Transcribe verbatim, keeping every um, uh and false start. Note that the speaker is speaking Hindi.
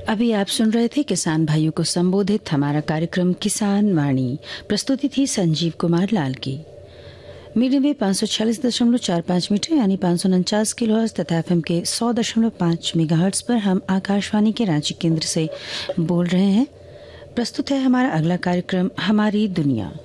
अभी आप सुन रहे थे किसान भाइयों को संबोधित हमारा कार्यक्रम किसान वाणी। प्रस्तुति थी संजीव कुमार लाल की। मीडियम वेव पाँच सौ छियालीस दशमलव चार पाँच मीटर यानी पाँच सौ उनचास किलो हर्ट्ज तथा एफएम के सौ दशमलव पाँच मेगा हर्ट्ज पर हम आकाशवाणी के रांची केंद्र से बोल रहे हैं। प्रस्तुत है हमारा अगला कार्यक्रम हमारी दुनिया।